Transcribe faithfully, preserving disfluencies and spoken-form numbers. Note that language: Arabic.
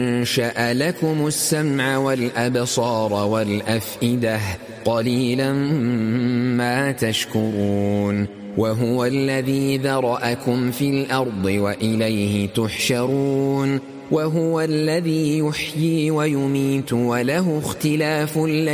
أنشأ لكم السمع والأبصار والأفئدة قليلا ما تشكرون وهو الذي ذرأكم في الأرض وإليه تحشرون وهو الذي يحيي ويميت وله اختلاف الليل